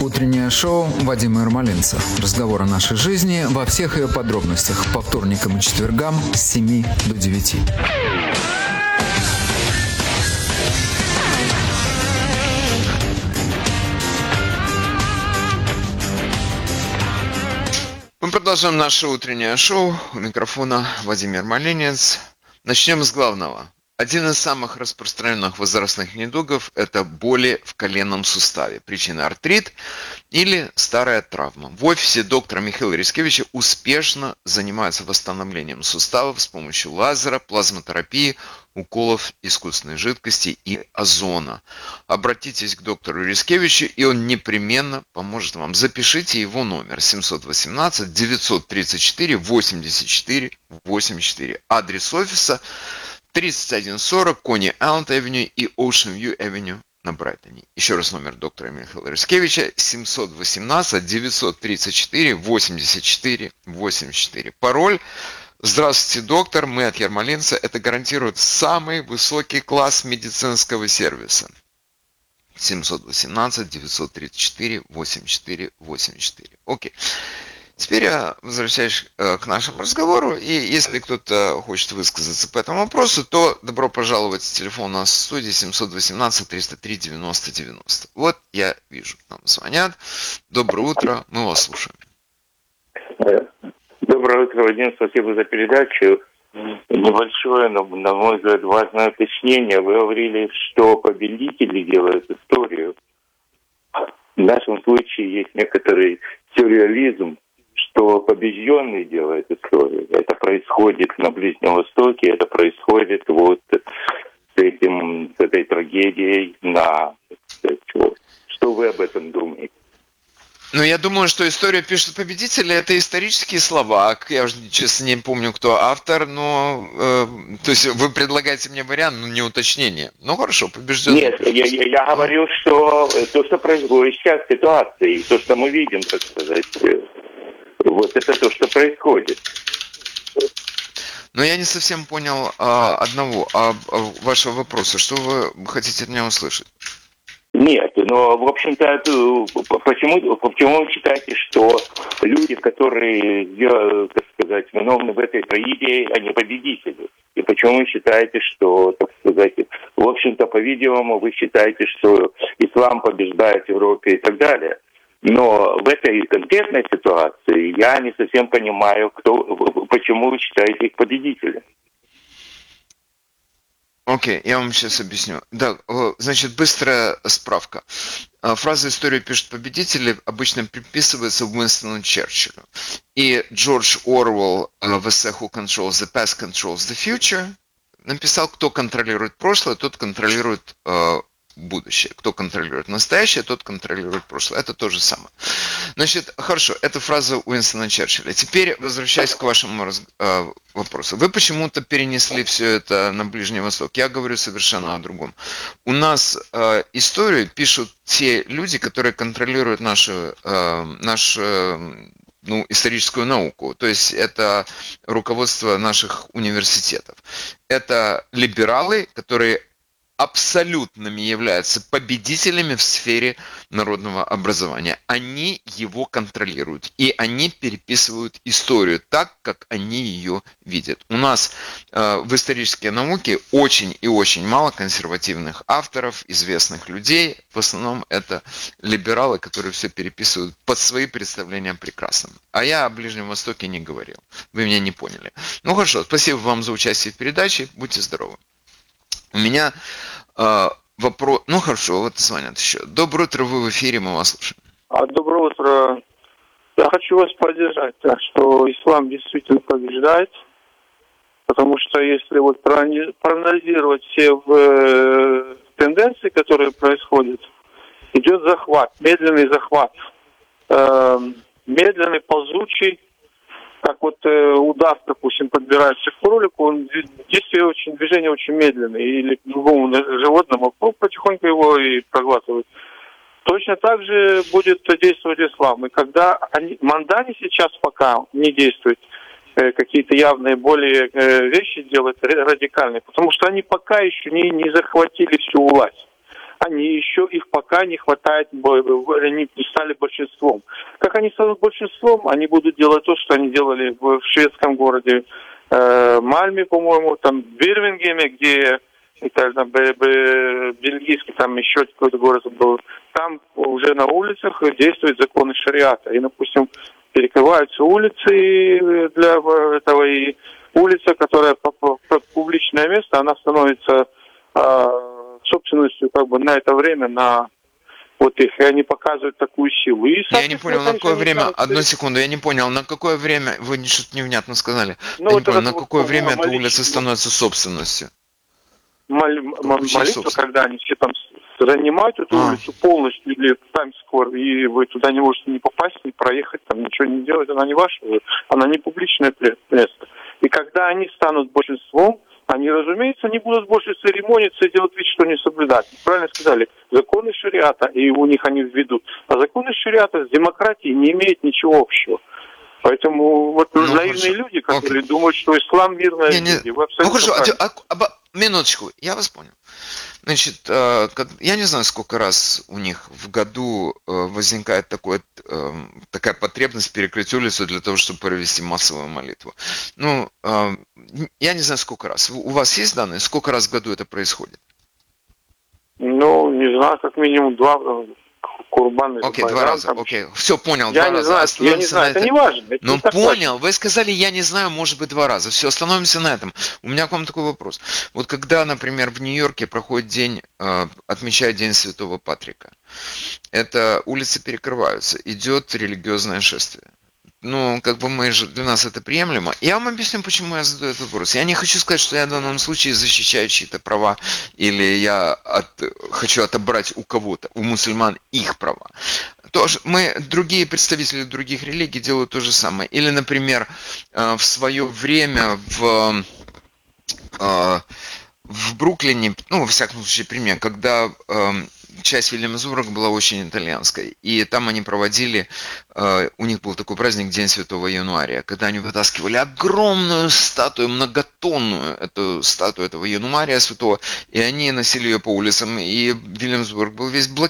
Утреннее шоу Вадима Ермолинца. Разговор о нашей жизни во всех ее подробностях. По вторникам и четвергам с 7 до 9. Мы продолжаем наше утреннее шоу. У микрофона Вадим Ермолинец. Начнем с главного. Один из самых распространенных возрастных недугов – это боли в коленном суставе. Причина – артрит или старая травма. В офисе доктора Михаила Рискевича успешно занимаются восстановлением суставов с помощью лазера, плазмотерапии, уколов искусственной жидкости и озона. Обратитесь к доктору Рискевичу, и он непременно поможет вам. Запишите его номер 718-934-84-84. Адрес офиса 3140 Кони Айленд Авеню и Ocean View Авеню на Брайтоне. Еще раз номер доктора Михаила Рискевича 718-934-84-84. Пароль: «Здравствуйте, доктор, мы от Ермолинца». Это гарантирует самый высокий класс медицинского сервиса. 718-934-84-84. Окей. Теперь я возвращаюсь к нашему разговору, и если кто-то хочет высказаться по этому вопросу, то добро пожаловать в телефон у нас в студии 718-303-90-90. Вот я вижу, нам звонят. Доброе утро, мы вас слушаем. Доброе утро, Вадим, спасибо за передачу. Небольшое, но, на мой взгляд, важное уточнение. Вы говорили, что победители делают историю. В нашем случае есть некоторый сюрреализм, что побежденный делает историю. Это происходит на Ближнем Востоке, это происходит вот с этой трагедией на... Что вы об этом думаете? Ну, я думаю, что историю пишут победители, это исторические слова. Я уже, честно, не помню, кто автор, но... то есть вы предлагаете мне вариант, но не уточнение. Ну, хорошо, побежденный. Нет, я говорю, что то, что происходит сейчас в ситуации, то, что мы видим, так сказать, вот это то, что происходит. Но я не совсем понял вашего вопроса. Что вы хотите от меня услышать? Нет, но, в общем-то, почему вы считаете, что люди, которые, так сказать, виновны в этой трагедии, они победители? И почему вы считаете, что, так сказать, в общем-то, по-видимому, вы считаете, что ислам побеждает в Европе и так далее? Но в этой конкретной ситуации я не совсем понимаю, почему вы считаете их победителями. Окей, я вам сейчас объясню. Да, значит, быстрая справка. Фраза «историю пишут победители» обычно приписывается Уинстону Черчиллю. И Джордж Оруэлл в эссе «Who controls the past controls the future» написал: кто контролирует прошлое, тот контролирует будущее. Кто контролирует настоящее, тот контролирует прошлое. Это то же самое. Значит, хорошо, это фраза Уинстона Черчилля. Теперь, возвращаясь к вашему вопросу. Вы почему-то перенесли все это на Ближний Восток. Я говорю совершенно о другом. У нас историю пишут те люди, которые контролируют нашу историческую науку. То есть это руководство наших университетов. Это либералы, которые абсолютными являются победителями в сфере народного образования. Они его контролируют, и они переписывают историю так, как они ее видят. У нас в исторической науке очень и очень мало консервативных авторов, известных людей. В основном это либералы, которые все переписывают под свои представления о прекрасном. А я о Ближнем Востоке не говорил. Вы меня не поняли. Ну хорошо, спасибо вам за участие в передаче. Будьте здоровы. У меня вопрос... Ну хорошо, вот звонят еще. Доброе утро, вы в эфире, мы вас слушаем. Доброе утро. Я хочу вас поддержать, что ислам действительно побеждает, потому что если вот проанализировать все тенденции, которые происходят, идет захват, медленный захват, медленный, ползучий. Как вот удав, допустим, подбирается к кролику, движение очень медленное, или к другому животному, потихоньку его и проглатывают. Точно так же будет действовать ислам. И когда Мандани сейчас пока не действует, какие-то явные более вещи делать радикальные, потому что они пока еще не захватили всю власть. их пока не хватает, они не стали большинством. Как они станут большинством, они будут делать то, что они делали в шведском городе Мальме, по-моему, там в Бирмингеме, где там, бельгийский, там еще какой-то город был. Там уже на улицах действуют законы шариата. И, допустим, перекрываются улицы для этого, и улица, которая публичное место, она становится собственностью как бы на это время, на вот их, и они показывают такую силу. И, я не понял, на какое время, одну секунду, я не понял, на какое время, вы что-то невнятно сказали, я не понял, на какое время эта улица становится собственностью? Молитва, когда они все там занимают эту улицу полностью, или Таймс-сквер, и вы туда не можете ни попасть, ни проехать, там ничего не делать, она не ваша, она не публичное место. И когда они станут большинством, они, разумеется, не будут больше церемониться и делать вид, что не соблюдать. Правильно сказали, законы шариата, и у них они введут. А законы шариата с демократией не имеют ничего общего. Поэтому вот наивные люди, которые думают, что ислам мирная религия. Минуточку, я вас понял. Значит, я не знаю, сколько раз у них в году возникает такая потребность перекрыть улицу для того, чтобы провести массовую молитву. Ну, я не знаю, сколько раз. У вас есть данные, сколько раз в году это происходит? Ну, не знаю, как минимум 2 Курбан. Окей, 2 раза, окей. Все, понял, 2 раза. Я не знаю, это не важно. Ну, понял, вы сказали, я не знаю, может быть, 2 раза. Все, остановимся на этом. У меня к вам такой вопрос. Вот когда, например, в Нью-Йорке проходит день, отмечают День Святого Патрика, это улицы перекрываются, идет религиозное шествие. Ну, как бы для нас это приемлемо. Я вам объясню, почему я задаю этот вопрос. Я не хочу сказать, что я в данном случае защищаю чьи-то права, или я хочу отобрать у кого-то, у мусульман, их права. Другие представители других религий делают то же самое. Или, например, в свое время в Бруклине, ну, во всяком случае, пример, когда часть Вильямсбурга была очень итальянской, и там они проводили, у них был такой праздник День Святого Януаря, когда они вытаскивали огромную статую, многотонную эту статую этого Януаря Святого, и они носили ее по улицам, и Вильямсбург был весь